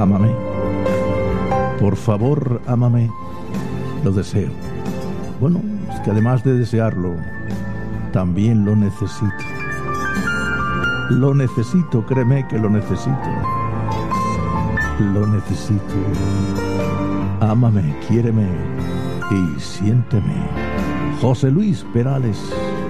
Ámame. Por favor, ámame. Lo deseo. Bueno, es que además de desearlo, también lo necesito. Lo necesito, créeme que lo necesito. Lo necesito. Ámame, quiéreme y siénteme. José Luis Perales.